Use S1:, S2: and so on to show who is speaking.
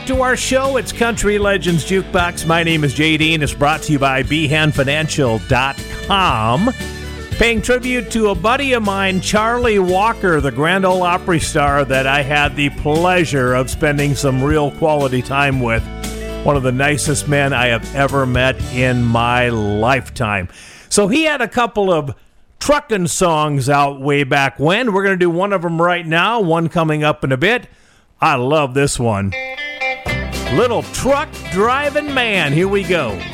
S1: To our show, it's Country Legends Jukebox. My name is JD, and it's brought to you by BehanFinancial.com. Paying tribute to a buddy of mine, Charlie Walker, the Grand Ole Opry star that I had the pleasure of spending some real quality time with. One of the nicest men I have ever met in my lifetime. So he had a couple of trucking songs out way back when. We're going to do one of them right now, one coming up in a bit. I love this one. Little Truck Driving Man. Here we go.